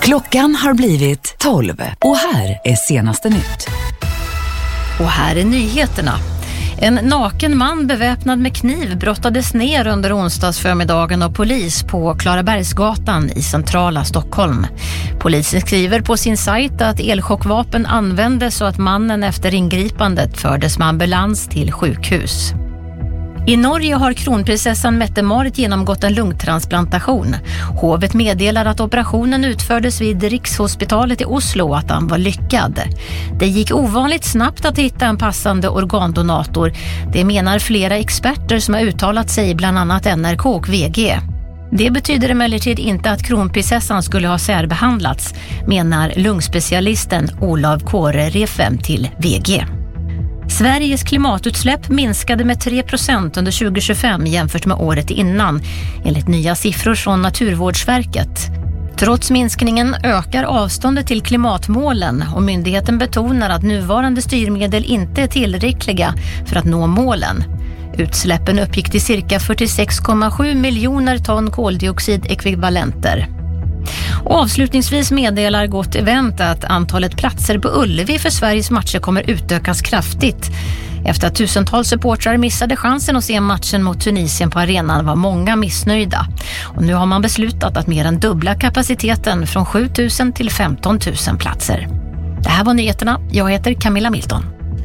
Klockan har blivit 12 och här är senaste nytt. Och här är nyheterna. En naken man beväpnad med kniv brottades ner under onsdagsförmiddagen av polis på Klarabergsgatan i centrala Stockholm. Polisen skriver på sin sajt att elchockvapen användes så att mannen efter ingripandet fördes med ambulans till sjukhus. I Norge har kronprinsessan Mette-Marit genomgått en lungtransplantation. Hovet meddelar att operationen utfördes vid Rikshospitalet i Oslo och att han var lyckad. Det gick ovanligt snabbt att hitta en passande organdonator. Det menar flera experter som har uttalat sig, bland annat NRK och VG. Det betyder emellertid inte att kronprinsessan skulle ha särbehandlats, menar lungspecialisten Olav Kåre Refem till VG. Sveriges klimatutsläpp minskade med 3% under 2025 jämfört med året innan, enligt nya siffror från Naturvårdsverket. Trots minskningen ökar avståndet till klimatmålen och myndigheten betonar att nuvarande styrmedel inte är tillräckliga för att nå målen. Utsläppen uppgick till cirka 46,7 miljoner ton koldioxidekvivalenter. Och avslutningsvis meddelar Gott Event att antalet platser på Ullevi för Sveriges matcher kommer utökas kraftigt. Efter att tusentals supportrar missade chansen att se matchen mot Tunisien på arenan var många missnöjda. Och nu har man beslutat att mer än dubbla kapaciteten från 7 000 till 15 000 platser. Det här var nyheterna. Jag heter Camilla Milton.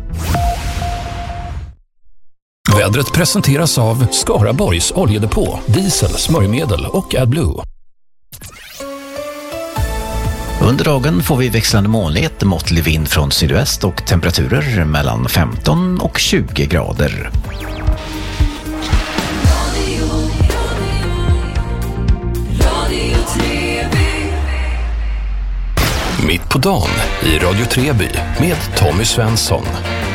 Vädret presenteras av Skaraborgs oljedepå, diesel, smörjmedel och AdBlue. Under dagen får vi växlande molnighet, måttlig vind från sydväst och temperaturer mellan 15 och 20 grader. Mitt på dagen i Radio Treby med Tommy Svensson.